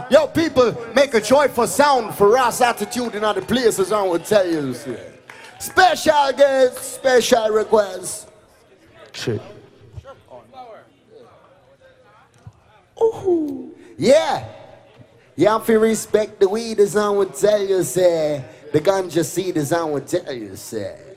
Yo, people, make a joyful sound for Ross Attitude in other places, I will tell you. Special guest, special request. Shit. Ooh. Yeah. You have to respect the weed, as I would tell you, say. The ganja seed, as I would tell you, say.